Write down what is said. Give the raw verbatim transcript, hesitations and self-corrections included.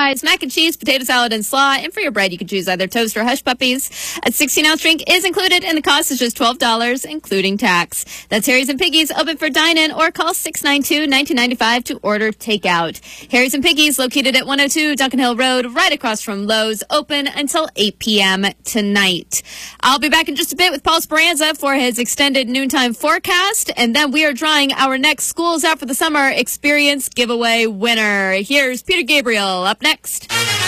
fries, mac and cheese, potato salad, and slaw. And for your bread, you can choose either toast or hush puppies. A sixteen ounce drink is included, and the cost is just twelve dollars, including tax. That's Harry's and Piggy's, open for dine-in, or call six nine two, one nine nine five to order takeout. Harry's and Piggy's, located at one oh two Duncan Hill Road, right across from Lowe's, open until eight p.m. tonight. I'll be back in just a bit with Paul Speranza for his extended noontime forecast, and then we are drawing our next Schools Out for the Summer Experience giveaway winner. Here's Peter Gabriel up next.